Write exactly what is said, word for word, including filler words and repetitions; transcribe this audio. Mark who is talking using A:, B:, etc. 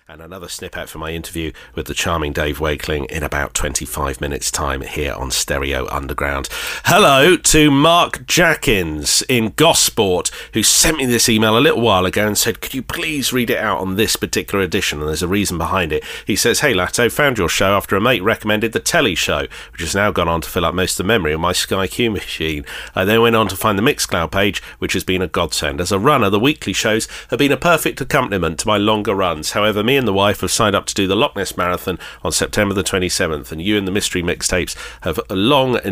A: and another snippet from my interview with the charming Dave Wakeling in about twenty-five minutes' time here on Stereo Underground. Hello to Mark Jackins in Gosport, who sent me this email a little while ago and said, could you please read it out on this particular edition? And there's a reason behind it. He says, hey Latto, found your show after a mate recommended the telly show, which has now gone on to fill up most of the memory of my Sky Q machine. I then went on to find the Mixcloud page, which has been a godsend. As a runner, the weekly shows have been a perfect accompaniment to my longer runs. However, me and the wife have signed up to do the Loch Ness Marathon on September the twenty-seventh, and you and the Mystery Mixtapes have long